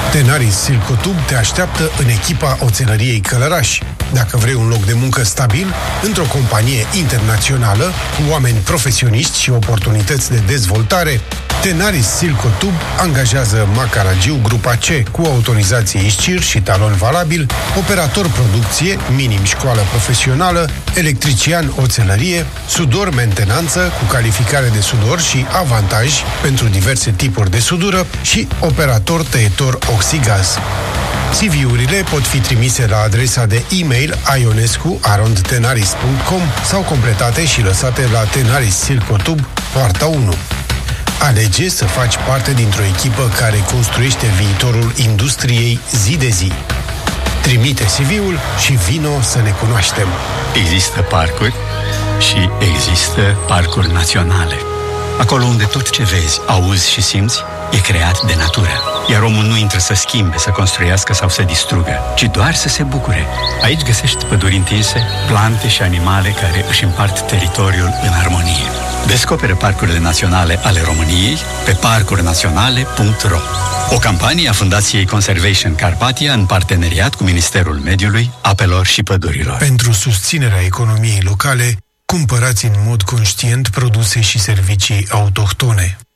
Tenaris Silcotub te așteaptă în echipa Oțelăriei Călăraș. Dacă vrei un loc de muncă stabil, într-o companie internațională, cu oameni profesioniști și oportunități de dezvoltare, Tenaris Silcotub angajează Macaragiu Grupa C cu autorizație ISCIR și talon valabil, operator producție, minim școală profesională, electrician oțelărie, sudor mentenanță cu calificare de sudor și avantaj pentru diverse tipuri de sudură și operator tăietor oxigaz. CV-urile pot fi trimise la adresa de e-mail ionescu@tenaris.com sau completate și lăsate la Tenaris Silcotub, poarta 1. Alege să faci parte dintr-o echipă care construiește viitorul industriei zi de zi. Trimite CV-ul și vino să ne cunoaștem. Există parcuri și există parcuri naționale. Acolo unde tot ce vezi, auzi și simți e creat de natură. Iar omul nu intră să schimbe, să construiască sau să distrugă, ci doar să se bucure. Aici găsești păduri întinse, plante și animale care își împart teritoriul în armonie. Descoperă parcurile naționale ale României pe parcurnaționale.ro. O campanie a Fundației Conservation Carpathia în parteneriat cu Ministerul Mediului, Apelor și Pădurilor. Pentru susținerea economiei locale, cumpărați în mod conștient produse și servicii autohtone.